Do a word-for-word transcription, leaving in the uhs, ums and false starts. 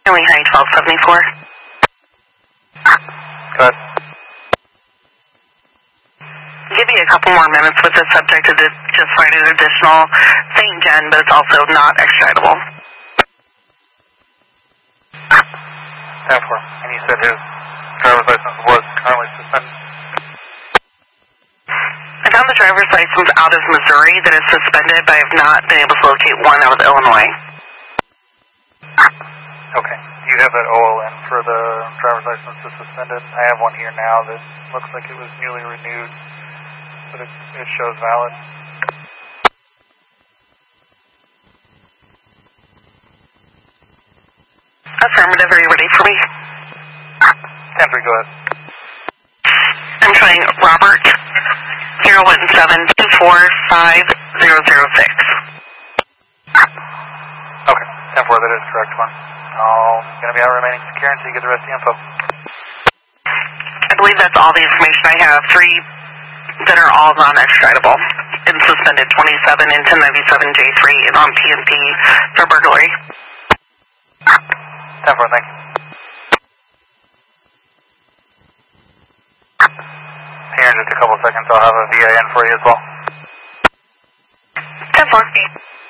Stanley High, twelve seventy-four. Go ahead. I'll give you a couple more minutes with the subject of this, just find an additional Saint Gen, but it's also not extraditable. ten four. And you said his driver's license was currently suspended? I found the driver's license out of Missouri that is suspended, but I have not been able to locate one out of Illinois. Okay. You have that O L N for the driver's license that's suspended. I have one here now that looks like it was newly renewed, but it, it shows valid. Affirmative, are you ready for me? ten three, go ahead. I'm trying Robert, zero one seven two four five zero zero six. Okay, ten four, that is the correct one. I'm going to be out remaining secure until you get the rest of the info. I believe that's all the information I have. Three that are all non-extraditable and suspended, twenty-seven and ten ninety-seven J three and on P M P for burglary. ten four, thank you. Here in just a couple of seconds, I'll have a V I N for you as well. ten four.